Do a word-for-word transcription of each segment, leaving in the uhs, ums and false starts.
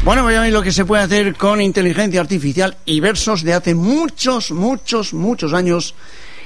Bueno, voy a ver lo que se puede hacer con inteligencia artificial y versos de hace muchos, muchos, muchos años.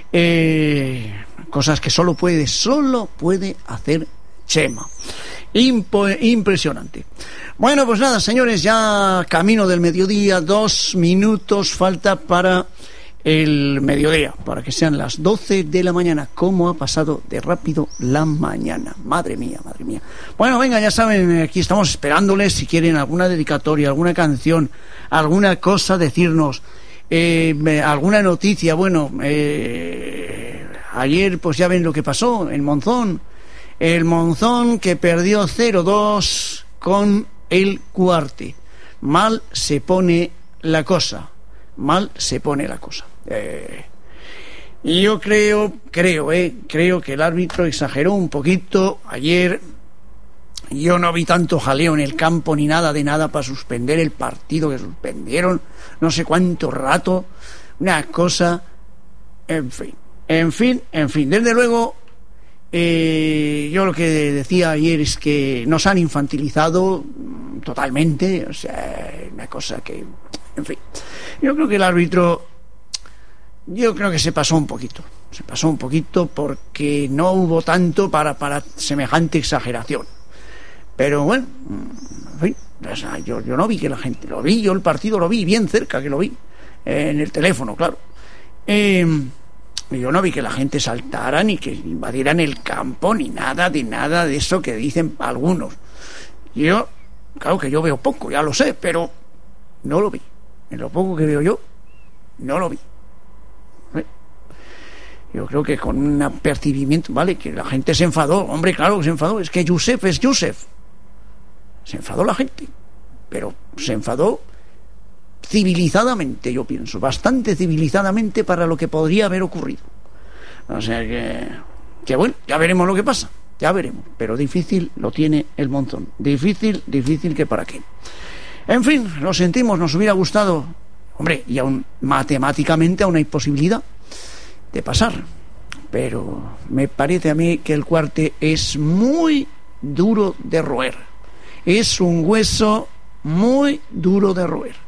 Eh, cosas que solo puede, solo puede hacer Chema. Impo- impresionante. Bueno, pues nada, señores, ya camino del mediodía, dos minutos falta para el mediodía, para que sean las doce de la mañana. ¿Cómo ha pasado de rápido la mañana? Madre mía, madre mía. Bueno, venga, ya saben, aquí estamos esperándoles. Si quieren alguna dedicatoria, alguna canción, alguna cosa, decirnos, eh, alguna noticia. Bueno, eh, ayer pues ya ven lo que pasó en Monzón. El Monzón que perdió cero dos con el Cuarte. Mal se pone la cosa. Mal se pone la cosa. Eh, y yo creo, creo, eh, creo que el árbitro exageró un poquito ayer. Yo no vi tanto jaleo en el campo ni nada de nada para suspender el partido que suspendieron, no sé cuánto rato, una cosa, en fin, en fin, en fin. Desde luego, eh, yo lo que decía ayer es que nos han infantilizado totalmente, o sea, una cosa que, en fin. Yo creo que el árbitro, yo creo que se pasó un poquito, se pasó un poquito porque no hubo tanto para, para semejante exageración. Pero bueno, en fin, o sea, yo, yo no vi que la gente, lo vi, yo el partido lo vi bien cerca, que lo vi, eh, en el teléfono, claro. Eh, yo no vi que la gente saltara ni que invadieran el campo, ni nada de nada de eso que dicen algunos. Yo, claro que yo veo poco, ya lo sé, pero no lo vi. En lo poco que veo yo, no lo vi. ¿Eh? Yo creo que con un apercibimiento, vale, que la gente se enfadó, hombre, claro que se enfadó, es que Josep es Josep. Se enfadó la gente, pero se enfadó civilizadamente, yo pienso, bastante civilizadamente para lo que podría haber ocurrido. O sea que, que bueno, ya veremos lo que pasa, ya veremos, pero difícil lo tiene el Monzón, difícil, difícil que para qué. En fin, lo sentimos, nos hubiera gustado, hombre, y aún matemáticamente aún hay posibilidad de pasar, pero me parece a mí que el Cuarte es muy duro de roer, es un hueso muy duro de roer.